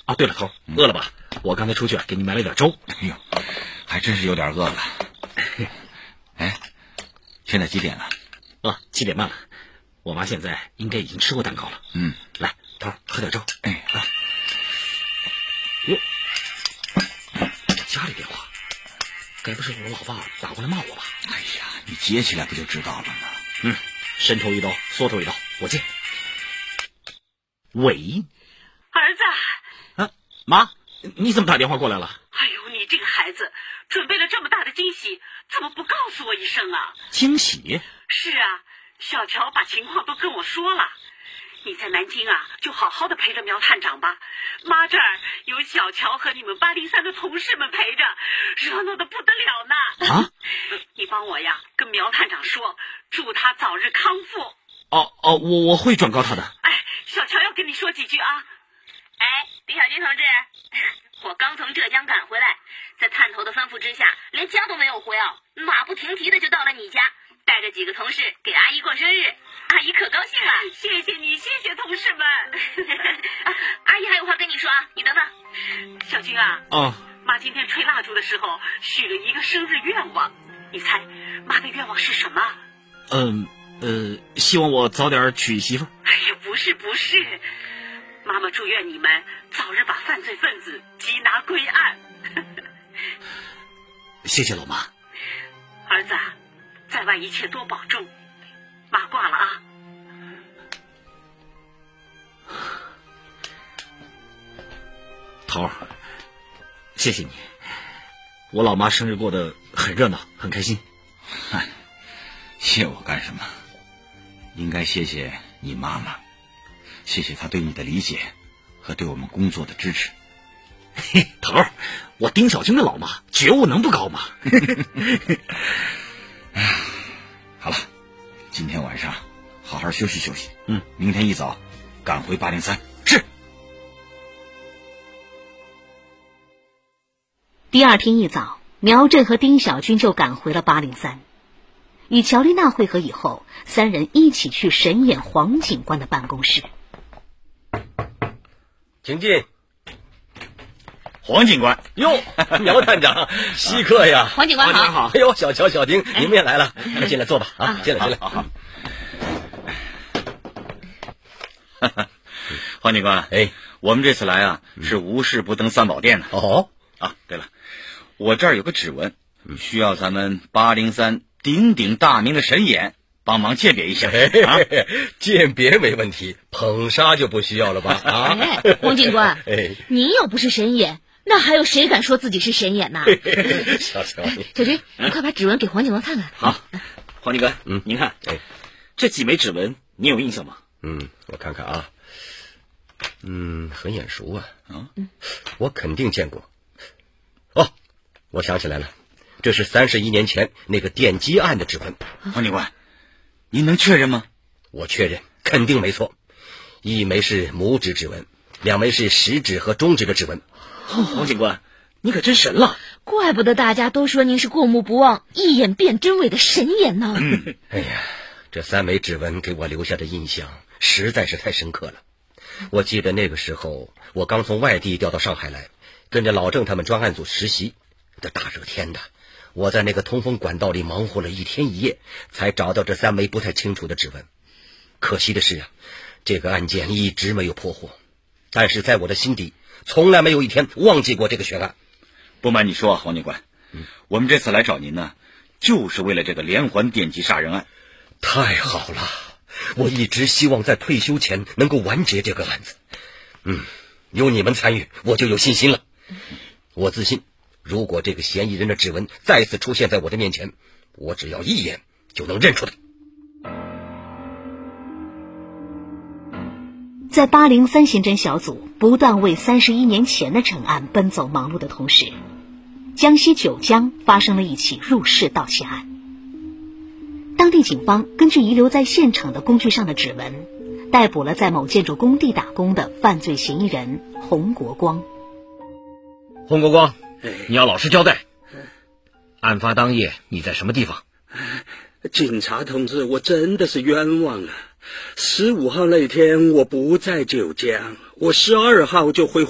啊，对了，头饿了吧？我刚才出去给你买了点粥。 哎呦，还真是有点饿了。哎，现在几点了？ 7点半了。我妈现在应该已经吃过蛋糕了。来，头喝点粥。 哎， 来。哟，家里电话，该不是我老爸打过来骂我吧？ 哎呀，你接起来不就知道了吗？ 伸头一刀，缩头一刀，我接。喂， 儿子。 妈，你怎么打电话过来了？ 哎呦，你这个孩子，准备了这么大的惊喜，怎么不告诉我一声啊？ 惊喜？ 是啊，小乔把情况都跟我说了。你在南京啊，就好好的陪着苗探长吧。妈这儿有小乔和你们803的同事们陪着，热闹的不得了呢。 啊？ 你帮我呀，跟苗探长说，祝他早日康复。 我会转告他的。 哎，小乔要跟你说几句啊。 哎，李小军同志，我刚从浙江赶回来，在探头的吩咐之下，连家都没有回啊，马不停蹄的就到了你家，带着几个同事给阿姨过生日，阿姨可高兴了。 谢谢你，谢谢同事们。 阿姨还有话跟你说啊，你等等。 小军啊，妈今天吹蜡烛的时候许了一个生日愿望，你猜妈的愿望是什么？ 希望我早点娶媳妇。 哎呀，不是，妈妈祝愿你们早日把犯罪分子缉拿归案。 谢谢老妈。 儿子，在外一切多保重。妈挂了啊。 头儿，谢谢你，我老妈生日过得很热闹，很开心。 谢我干什么？应该谢谢你妈妈，谢谢她对你的理解和对我们工作的支持。 嘿，头儿，我丁小军的老妈觉悟能不高吗？ 好了，今天晚上好好休息休息。明天一早赶回803。是。 第二天一早，苗震和丁小军就赶回了803。与乔丽娜会合以后，三人一起去审演黄警官的办公室。 请进。 黄警官。 哟，苗探长，稀客呀。 黄警官好。 哎呦，小乔、小丁，你们也来了，快进来坐吧。进来。 好。黄警官，我们这次来啊，是无事不登三宝殿的。对了，我这儿有个指纹，需要咱们803鼎鼎大名的神眼帮忙鉴别一下。 鉴别没问题，捧杀就不需要了吧？ 黄警官，您又不是神眼，那还有谁敢说自己是神眼呢？ 小乔， 小军，你快把指纹给黄警官看看。 好，黄警官，您看，这几枚指纹你有印象吗？ 我看看啊，很眼熟啊。我肯定见过。我想起来了，这是31年前那个电击案的指纹。 黄警官，您能确认吗？ 我确认，肯定没错。一枚是拇指指纹，2枚是食指和中指的指纹。 黄警官，你可真神了！ 怪不得大家都说您是过目不忘、一眼辨真伪的神眼呢。 哎呀，这3枚指纹给我留下的印象实在是太深刻了。我记得那个时候，我刚从外地调到上海来，跟着老郑他们专案组实习。这大热天的，我在那个通风管道里忙活了1天1夜，才找到这3枚不太清楚的指纹。可惜的是啊，这个案件一直没有破获，但是在我的心底，从来没有一天忘记过这个悬案。 不瞒你说啊，黄警官，我们这次来找您呢，就是为了这个连环电击杀人案。 太好了，我一直希望在退休前能够完结这个案子。有你们参与，我就有信心了。我自信，如果这个嫌疑人的指纹再次出现在我的面前，我只要一眼就能认出他。 在803刑侦小组不断为31年前的陈案奔走忙碌的同时，江西九江发生了一起入室盗窃案。当地警方根据遗留在现场的工具上的指纹，逮捕了在某建筑工地打工的犯罪嫌疑人洪国光。 洪国光，你要老实交代，案发当夜你在什么地方？ 警察同志，我真的是冤枉了。15号那天我不在九江，我12号就回